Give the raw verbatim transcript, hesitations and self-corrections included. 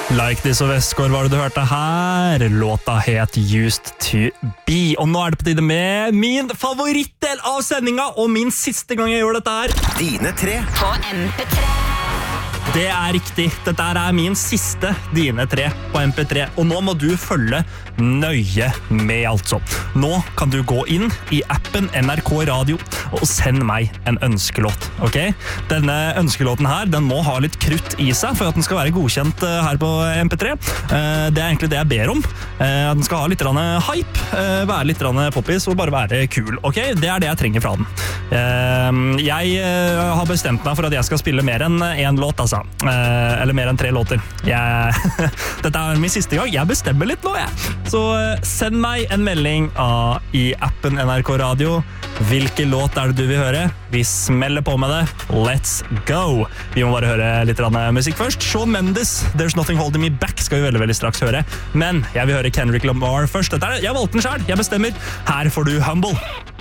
Like This og Westgård var det du hørte her. Låta het Used to Be. Og nå er det på tide med min favorittdel av sendinga, og min siste gang jeg gjør dette her. Dine tre på M P tre. Det er riktig. Dette er min siste Dine tre på M P tre. Og nå må du følge nøye med, altså. Nå kan du gå inn i appen N R K Radio og send meg en ønskelåt, ok? Denne ønskelåten her, den må ha litt krutt i seg for at den skal være godkjent her på M P tre. Det er egentlig det jeg ber om. Den skal ha litt hype, være litt poppis og bare være kul, ok? Det er det jeg trenger fra den. Jeg har bestemt meg for at jeg skal spille mer enn en låt, altså. Eller mer enn tre låter. Jeg, dette er min siste gang. Jeg bestemmer litt nå, jeg. Så send meg en melding av, i appen N R K Radio. Hvilken låt er det du vil høre? Vi smeller på med det. Let's go! Vi må bare høre litt musikk først. Shawn Mendes, There's Nothing Holding Me Back, skal vi veldig, veldig straks høre. Men jeg vil høre Kendrick Lamar først. Dette er, jeg valgte den selv. Jeg bestemmer. Her får du Humble.